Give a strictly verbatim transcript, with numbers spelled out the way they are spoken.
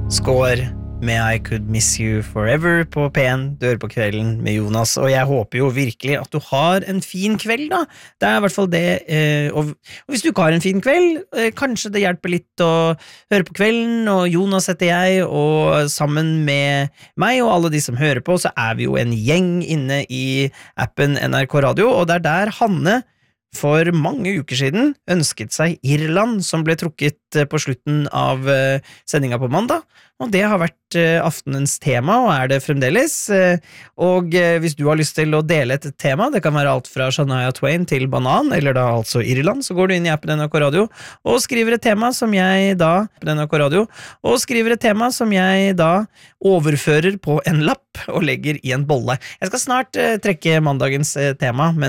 Score med I Could Miss You Forever på P en, du hører på Kvelden med Jonas, og jeg håper jo virkelig at du har en fin kveld da, det er i hvert fall det, eh, og, og hvis du ikke har en fin kveld, eh, kanskje det hjelper litt å høre på Kvelden, og Jonas heter jeg, og sammen med meg og alle de som hører på, så er vi jo en gjeng inne i appen N R K Radio, og det er der Hanne for mange uker siden ønsket seg Irland, som ble trukket på slutten av sendinga på mandag, og det har vært aftenens tema, og er det fremdeles. Og hvis du har lyst til å dele et tema, det kan være alt fra Shania Twain til Banan, eller da altså Irland, så går du inn i appen N R K Radio, og skriver et tema som jeg da, N R K Radio, og skriver et tema som jeg da overfører på en lapp, og legger i en bolle. Jeg skal snart trekke mandagens tema, men